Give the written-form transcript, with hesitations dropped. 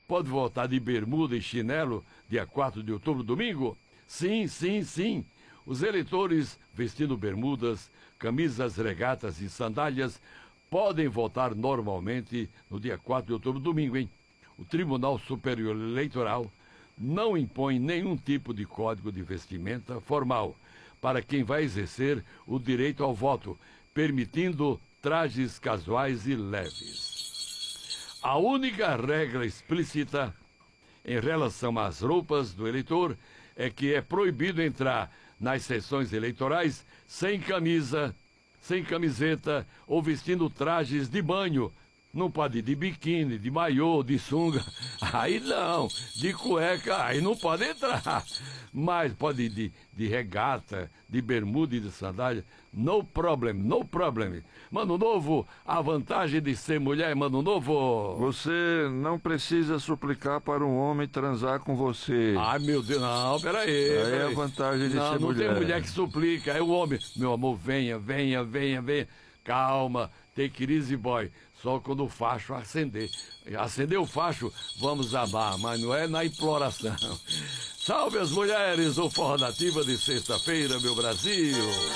pode votar de bermuda e chinelo dia 4 de outubro, domingo? Sim, sim, sim. Os eleitores vestindo bermudas, camisas regatas e sandálias podem votar normalmente no dia 4 de outubro, domingo, hein? O Tribunal Superior Eleitoral não impõe nenhum tipo de código de vestimenta formal para quem vai exercer o direito ao voto, permitindo trajes casuais e leves. A única regra explícita em relação às roupas do eleitor é que é proibido entrar nas sessões eleitorais sem camisa, sem camiseta ou vestindo trajes de banho. Não pode ir de biquíni, de maiô, de sunga. Aí não, de cueca, aí não pode entrar. Mas pode ir de regata, de bermuda e de sandália. No problem, no problem. Mano Novo, a vantagem de ser mulher, Mano Novo. Você não precisa suplicar para um homem transar com você. Ai, meu Deus, não, peraí. Aí é a vantagem de ser mulher. Não tem mulher que suplica, é o homem. Meu amor, venha, venha, venha, venha. Calma, take it easy, boy. Só quando o facho acender. Acender o facho, vamos amar, mas não é na imploração. Salve as mulheres do Forró Nativa de sexta-feira, meu Brasil!